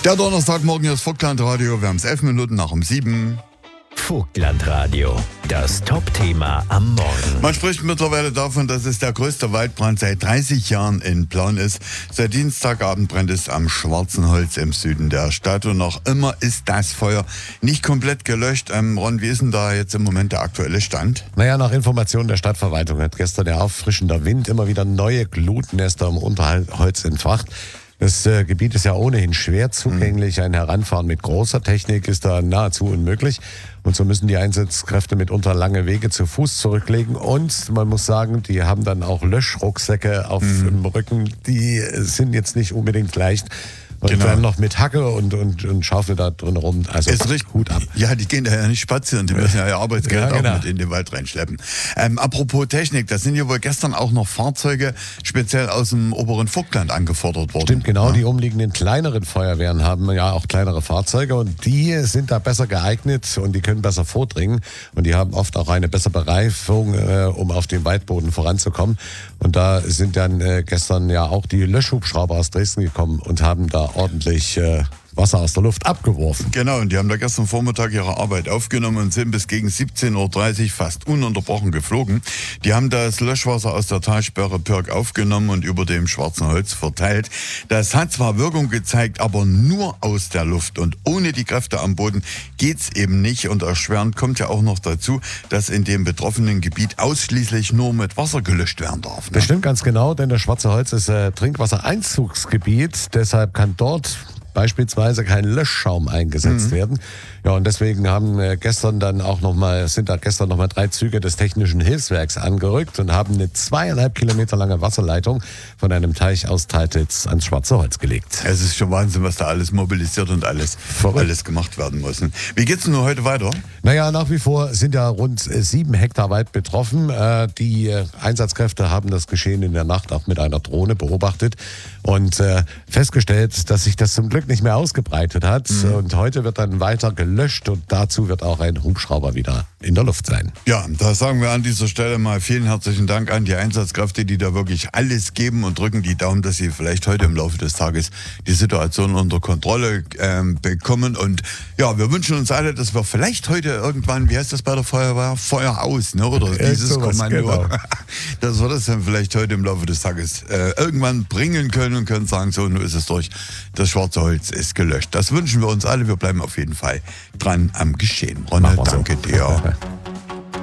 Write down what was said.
Der Donnerstagmorgen ist Vogtlandradio. Wir haben es 11 Minuten nach um 7. Vogtlandradio, das Top-Thema am Morgen. Man spricht mittlerweile davon, dass es der größte Waldbrand seit 30 Jahren in Plauen ist. Seit Dienstagabend brennt es am Schwarzenholz im Süden der Stadt und noch immer ist das Feuer nicht komplett gelöscht. Ron, wie ist denn da jetzt im Moment der aktuelle Stand? Naja, nach Informationen der Stadtverwaltung hat gestern der auffrischende Wind immer wieder neue Glutnester im Unterholz entfacht. Das Gebiet ist ja ohnehin schwer zugänglich. Ein Heranfahren mit großer Technik ist da nahezu unmöglich. Und so müssen die Einsatzkräfte mitunter lange Wege zu Fuß zurücklegen. Und man muss sagen, die haben dann auch Löschrucksäcke auf dem Rücken. Die sind jetzt nicht unbedingt leicht. Und dann noch mit Hacke und Schaufel da drin rum. Also ist richtig Hut ab. Ja, die gehen da ja nicht spazieren, die müssen ja ihr Arbeitsgeld auch mit in den Wald reinschleppen. Apropos Technik, da sind ja wohl gestern auch noch Fahrzeuge speziell aus dem oberen Vogtland angefordert worden. Stimmt, genau. Ja. Die umliegenden kleineren Feuerwehren haben ja auch kleinere Fahrzeuge und die sind da besser geeignet und die können besser vordringen und die haben oft auch eine bessere Bereifung, um auf dem Waldboden voranzukommen. Und da sind dann gestern ja auch die Löschhubschrauber aus Dresden gekommen und haben da ordentlich Wasser aus der Luft abgeworfen. Genau, und die haben da gestern Vormittag ihre Arbeit aufgenommen und sind bis gegen 17.30 Uhr fast ununterbrochen geflogen. Die haben das Löschwasser aus der Talsperre Pürg aufgenommen und über dem Schwarzenholz verteilt. Das hat zwar Wirkung gezeigt, aber nur aus der Luft und ohne die Kräfte am Boden geht's eben nicht. Und erschwerend kommt ja auch noch dazu, dass in dem betroffenen Gebiet ausschließlich nur mit Wasser gelöscht werden darf. Das stimmt ganz genau, denn das Schwarze Holz ist Trinkwassereinzugsgebiet. Deshalb kann dort beispielsweise kein Löschschaum eingesetzt werden. Ja, und deswegen haben sind da gestern nochmal 3 Züge des Technischen Hilfswerks angerückt und haben eine 2,5 Kilometer lange Wasserleitung von einem Teich aus Teiltitz ans Schwarze Holz gelegt. Es ist schon Wahnsinn, was da alles mobilisiert und alles gemacht werden muss. Wie geht's denn nur heute weiter? Naja, nach wie vor sind ja rund 7 Hektar Wald betroffen. Die Einsatzkräfte haben das Geschehen in der Nacht auch mit einer Drohne beobachtet und festgestellt, dass sich das zum Glück nicht mehr ausgebreitet hat. Und heute wird dann weiter gelöscht und dazu wird auch ein Hubschrauber wieder in der Luft sein. Ja, da sagen wir an dieser Stelle mal vielen herzlichen Dank an die Einsatzkräfte, die da wirklich alles geben und drücken die Daumen, dass sie vielleicht heute im Laufe des Tages die Situation unter Kontrolle bekommen. Und ja, wir wünschen uns alle, dass wir vielleicht heute irgendwann, wie heißt das bei der Feuerwehr? Feuer aus, ne? Oder dieses Kommando. Genau. Dass wir das dann vielleicht heute im Laufe des Tages irgendwann bringen können und können sagen, so, nun ist es durch. Das Schwarze Holz ist gelöscht. Das wünschen wir uns alle. Wir bleiben auf jeden Fall dran am Geschehen. Ronald, danke dir.